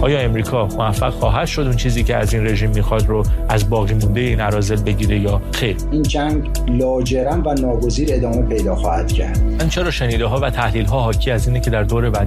آیا امریکا موفق خواهد شد اون چیزی که از این رژیم میخواد رو از باقی مونده این اراذل بگیره یا خیر؟ این جنگ لاجرم و ناگزیر ادامه پیدا خواهد کرد. من چرا شنیده ها و تحلیل ها حاکی از اینه که در دور بعد